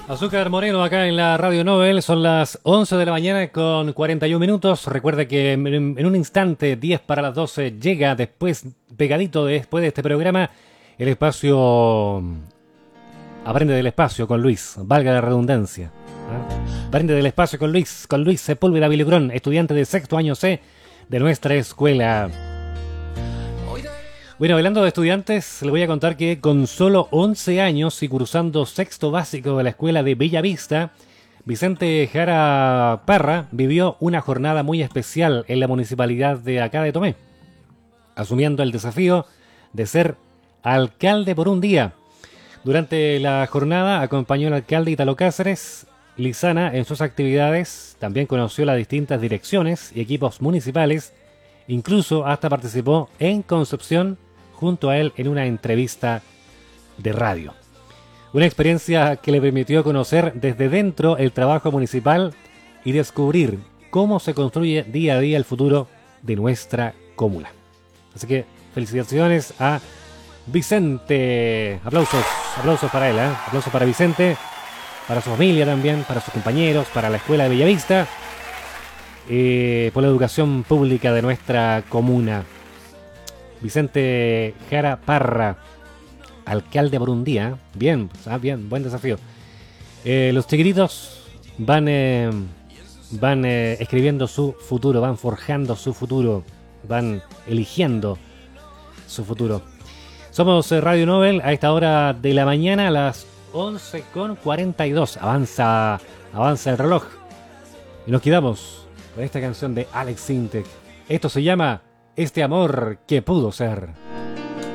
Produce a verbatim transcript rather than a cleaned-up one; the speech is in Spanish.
Azúcar Moreno acá en la Radio Nobel, son las once de la mañana con cuarenta y un minutos. Recuerda que en, en un instante, diez para las doce, llega después, pegadito después de este programa, el espacio Aprende del Espacio con Luis, valga la redundancia. ¿eh? Aprende del Espacio con Luis, con Luis Sepúlveda Villagrón, estudiante de sexto año C de nuestra escuela. Bueno, hablando de estudiantes, les voy a contar que con solo once años y cursando sexto básico de la escuela de Bellavista, Vicente Jara Parra vivió una jornada muy especial en la municipalidad de acá de Tomé, asumiendo el desafío de ser alcalde por un día. Durante la jornada acompañó al alcalde Italo Cáceres Lizana en sus actividades, también conoció las distintas direcciones y equipos municipales, incluso hasta participó en Concepción junto a él en una entrevista de radio. Una experiencia que le permitió conocer desde dentro el trabajo municipal y descubrir cómo se construye día a día el futuro de nuestra comuna. Así que felicitaciones a Vicente. Aplausos, aplausos para él, ¿eh? Aplausos para Vicente, para su familia también, para sus compañeros, para la escuela de Bellavista, eh, por la educación pública de nuestra comuna. Vicente Jara Parra, alcalde por un día. Bien, ah, bien, buen desafío. Eh, los chiquititos van, eh, van eh, escribiendo su futuro, van forjando su futuro, van eligiendo su futuro. Somos eh, Radio Nobel a esta hora de la mañana, a las once con cuarenta y dos. Avanza, avanza el reloj. Y nos quedamos con esta canción de Alex Sintek. Esto se llama Este amor que pudo ser.